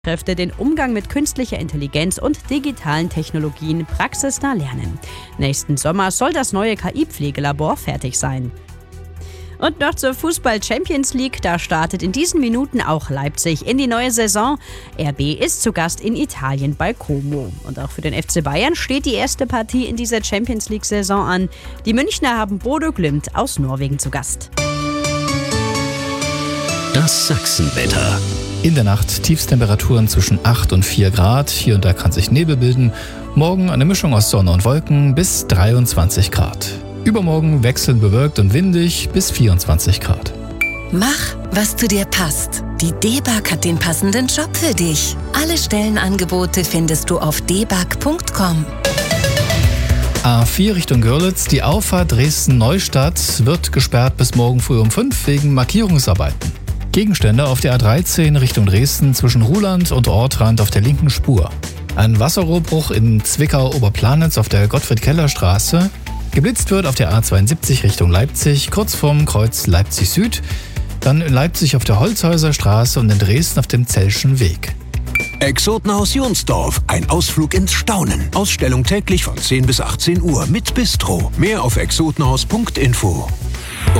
Kräfte den Umgang mit künstlicher Intelligenz und digitalen Technologien praxisnah lernen. Nächsten Sommer soll das neue KI-Pflegelabor fertig sein. Und noch zur Fußball-Champions League, da startet in diesen Minuten auch Leipzig in die neue Saison. RB ist zu Gast in Italien bei Como. Und auch für den FC Bayern steht die erste Partie in dieser Champions League-Saison an. Die Münchner haben Bodo Glimt aus Norwegen zu Gast. Das Sachsenwetter. In der Nacht Tiefstemperaturen zwischen 8 und 4 Grad. Hier und da kann sich Nebel bilden. Morgen eine Mischung aus Sonne und Wolken bis 23 Grad. Übermorgen wechselnd bewölkt und windig bis 24 Grad. Mach, was zu dir passt. Die DEBAG hat den passenden Job für dich. Alle Stellenangebote findest du auf debag.com. A4 Richtung Görlitz, die Auffahrt Dresden-Neustadt wird gesperrt bis morgen früh um 5 wegen Markierungsarbeiten. Gegenstände auf der A13 Richtung Dresden zwischen Ruhland und Ortrand auf der linken Spur. Ein Wasserrohrbruch in Zwickau-Oberplanitz auf der Gottfried-Keller-Straße. Geblitzt wird auf der A72 Richtung Leipzig, kurz vorm Kreuz Leipzig Süd. Dann in Leipzig auf der Holzhäuser Straße und in Dresden auf dem Zellschen Weg. Exotenhaus Jonsdorf, ein Ausflug ins Staunen. Ausstellung täglich von 10 bis 18 Uhr mit Bistro. Mehr auf exotenhaus.info.